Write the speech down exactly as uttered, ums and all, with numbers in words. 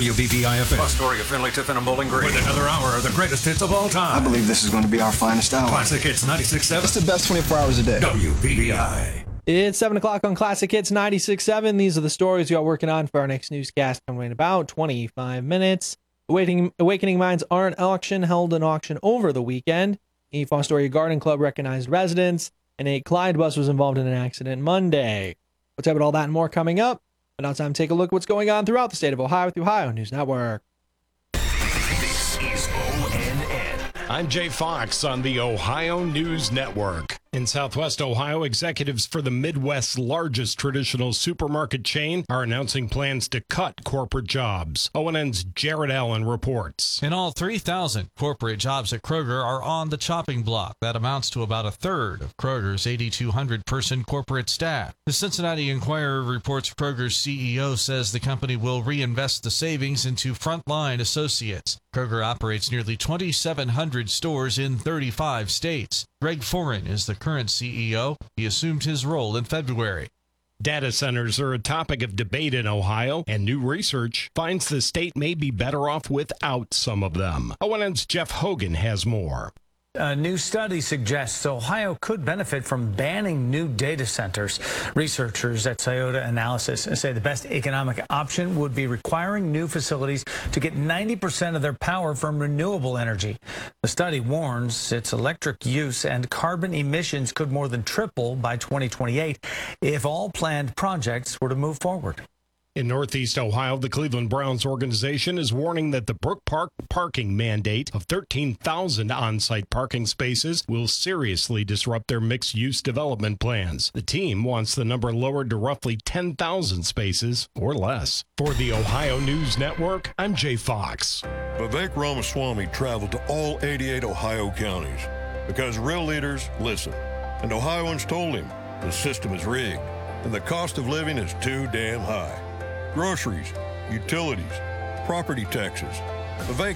W B B I F M. Astoria, Finley, Tiffin, and Bowling Green. With another hour of the greatest hits of all time. I believe this is going to be our finest hour. Classic Hits ninety-six point seven. It's the best twenty-four hours a day. W B B I. It's seven o'clock on Classic Hits ninety-six point seven. These are the stories we are working on for our next newscast coming in about twenty-five minutes. Awakening, Awakening Minds Art Auction held an auction over the weekend. The Fostoria Garden Club recognized residents, and a Clyde bus was involved in an accident Monday. We'll talk about all that and more coming up. But now time to take a look at what's going on throughout the state of Ohio with the Ohio News Network. This is O N N. I'm Jay Fox on the Ohio News Network. In Southwest Ohio, executives for the Midwest's largest traditional supermarket chain are announcing plans to cut corporate jobs. O N N's Jared Allen reports. In all, three thousand corporate jobs at Kroger are on the chopping block. That amounts to about a third of Kroger's eight thousand two hundred person corporate staff. The Cincinnati Enquirer reports Kroger's C E O says the company will reinvest the savings into frontline associates. Kroger operates nearly twenty-seven hundred stores in thirty-five states. Greg Foran is the current C E O. He assumed his role in February. Data centers are a topic of debate in Ohio, and new research finds the state may be better off without some of them. O N N's Jeff Hogan has more. A new study suggests Ohio could benefit from banning new data centers. Researchers at Toyota Analysis say the best economic option would be requiring new facilities to get ninety percent of their power from renewable energy. The study warns its electric use and carbon emissions could more than triple by twenty twenty-eight if all planned projects were to move forward. In Northeast Ohio, the Cleveland Browns organization is warning that the Brook Park parking mandate of thirteen thousand on-site parking spaces will seriously disrupt their mixed-use development plans. The team wants the number lowered to roughly ten thousand spaces or less. For the Ohio News Network, I'm Jay Fox. Vivek Ramaswamy traveled to all eighty-eight Ohio counties because real leaders listen. And Ohioans told him the system is rigged and the cost of living is too damn high. Groceries, utilities, property taxes. Vivek